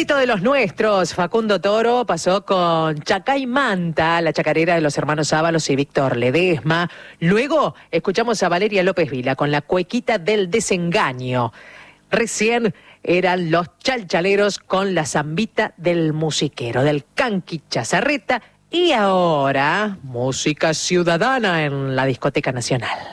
Inédito de los nuestros, Facundo Toro pasó con Chacay Manta, la chacarera de los hermanos Ábalos y Víctor Ledesma. Luego escuchamos a Valeria López Vila con la cuequita del desengaño. Recién eran los chalchaleros con la zambita del musiquero, del Canqui Chazarreta. Y ahora, música ciudadana en la Discoteca Nacional.